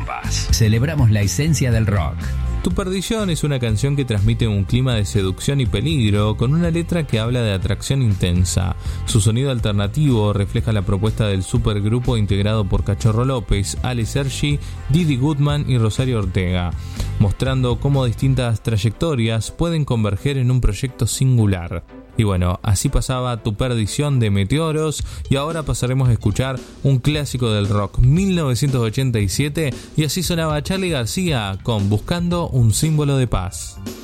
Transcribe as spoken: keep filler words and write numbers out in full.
trampas. Celebramos la esencia del rock. Tu perdición es una canción que transmite un clima de seducción y peligro, con una letra que habla de atracción intensa. Su sonido alternativo refleja la propuesta del supergrupo integrado por Cachorro López, Ale Sergi, Didi Goodman y Rosario Ortega, mostrando cómo distintas trayectorias pueden converger en un proyecto singular. Y bueno, así pasaba Tu perdición de Meteoros, y ahora pasaremos a escuchar un clásico del rock, mil novecientos ochenta y siete, y así sonaba Charly García con Buscando un símbolo de paz.